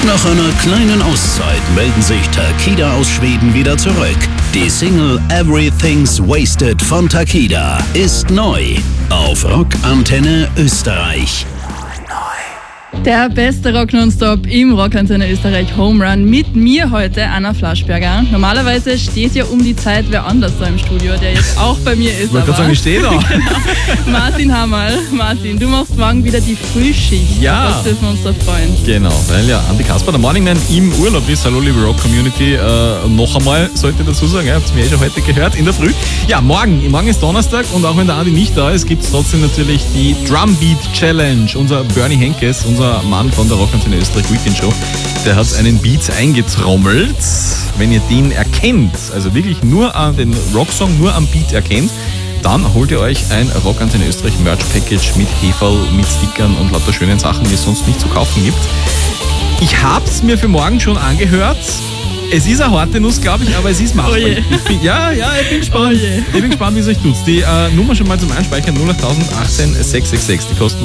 Nach einer kleinen Auszeit melden sich Takida aus Schweden wieder zurück. Die Single Everything's Wasted von Takida ist neu auf Rock Antenne Österreich. Der beste Rock Nonstop im Rockantenne Österreich Home Run mit mir heute, Anna Flaschberger. Normalerweise steht ja um die Zeit wer anders da im Studio, der jetzt auch bei mir ist. Ich wollte gerade sagen, ich stehe da. Genau. Martin Hammerl. Martin, du machst morgen wieder die Frühschicht. Ja. Was dürfen wir uns da freuen? Genau, weil ja Andi Kasper, der Morningman, im Urlaub ist. Hallo liebe Rock Community, noch einmal sollte ich dazu sagen, ihr habt es mir schon heute gehört, in der Früh. Ja, morgen ist Donnerstag und auch wenn der Andi nicht da ist, gibt es trotzdem natürlich die Drumbeat Challenge. Unser Bernie Henkes, unser Mann von der Rockantenne Österreich Weekend Show, der hat einen Beat eingetrommelt. Wenn ihr den erkennt, also wirklich nur an den Rocksong, nur am Beat erkennt, dann holt ihr euch ein Rockantenne Österreich Merch Package mit Heferl, mit Stickern und lauter schönen Sachen, die es sonst nicht zu kaufen gibt. Ich hab's mir für morgen schon angehört. Es ist eine harte Nuss, glaube ich, aber es ist machbar. Oh je. Ich bin gespannt. Oh je. Ich bin gespannt, wie es euch tut. Die Nummer schon mal zum Einspeichern 08018 666. Die kosten